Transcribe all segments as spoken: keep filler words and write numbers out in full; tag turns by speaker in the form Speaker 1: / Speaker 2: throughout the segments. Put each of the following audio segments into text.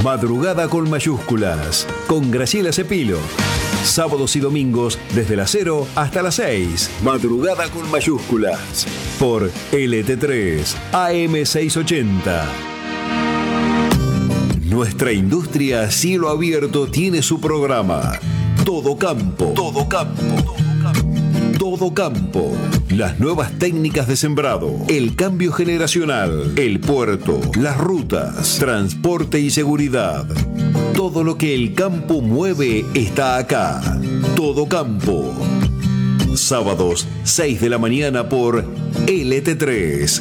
Speaker 1: Madrugada con mayúsculas, con Graciela Cepilo. Sábados y domingos desde las cero hasta las seis. Madrugada con mayúsculas. Por L T tres, A M seiscientos ochenta. Nuestra industria a cielo abierto tiene su programa. Todo campo. Todo campo. Todo campo. Las nuevas técnicas de sembrado, el cambio generacional, el puerto, las rutas, transporte y seguridad. Todo lo que el campo mueve está acá. Todo campo. Sábados, seis de la mañana por L T tres.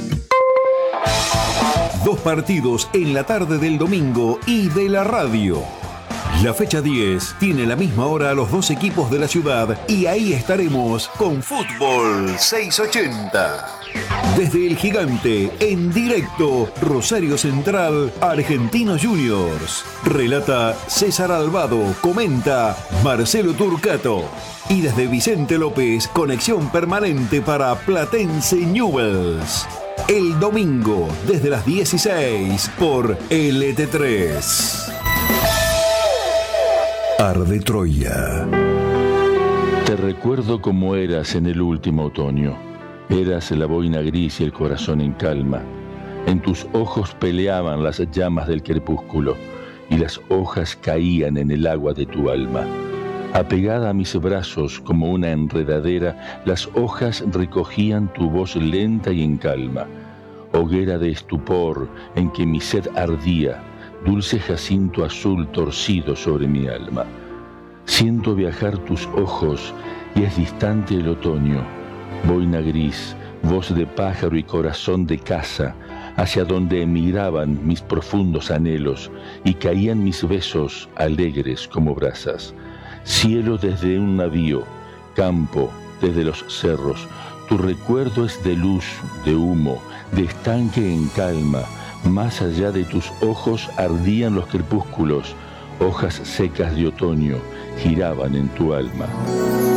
Speaker 1: Dos partidos en la tarde del domingo y de la radio. La fecha diez tiene la misma hora a los dos equipos de la ciudad y ahí estaremos con Fútbol seiscientos ochenta. Desde el Gigante, en directo, Rosario Central, Argentinos Juniors. Relata César Albado, comenta Marcelo Turcato. Y desde Vicente López, conexión permanente para Platense Newell's. El domingo, desde las dieciséis, por L T tres. Arde Troya.
Speaker 2: Te recuerdo como eras en el último otoño. Eras la boina gris y el corazón en calma. En tus ojos peleaban las llamas del crepúsculo y las hojas caían en el agua de tu alma. Apegada a mis brazos como una enredadera, las hojas recogían tu voz lenta y en calma. Hoguera de estupor en que mi sed ardía, dulce jacinto azul torcido sobre mi alma. Siento viajar tus ojos y es distante el otoño. Boina gris, voz de pájaro y corazón de casa, hacia donde emigraban mis profundos anhelos y caían mis besos alegres como brasas. Cielo desde un navío, campo desde los cerros, tu recuerdo es de luz, de humo, de estanque en calma. Más allá de tus ojos ardían los crepúsculos, hojas secas de otoño giraban en tu alma.